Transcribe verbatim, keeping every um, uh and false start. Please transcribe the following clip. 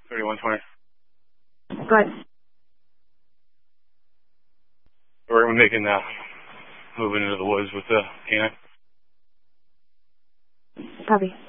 thirty-one twenty. Go ahead. We're making uh, moving into the woods with the canine. Copy.